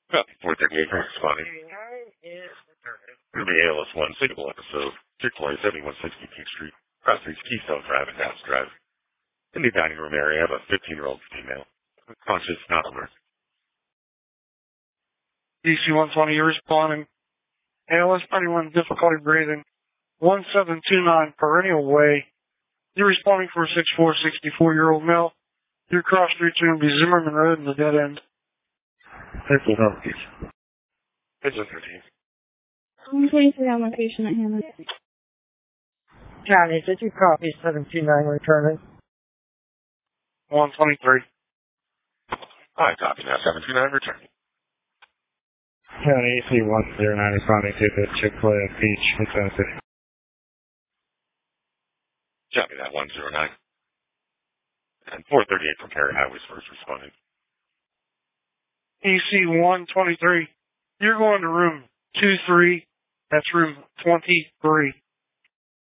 Well, 438 responding. Ruby ALS 1 signal episode, Chick-fil-A 7160 King Street, Crossbreeds Keystone Drive and Dallas Drive. In the dining room area, I have a 15-year-old female. Conscious, not alert. DC-120, you're responding. ALS 21, difficulty breathing. 1729 Perennial Way. You're responding for a 6'4", 64-year-old male. Your cross street to be Zimmerman Road in the dead end. Thank you, notification. Vigil 13. I'm 23 on location at Hammond. County, did you copy 729 returning? 123. I copy now, 729 returning. County AC-109 responding to the Chick-fil-A Peach in Center City. Copy that, 109. And 438 from Perry Highways first responding. EC-123, you're going to room 23. That's room 23.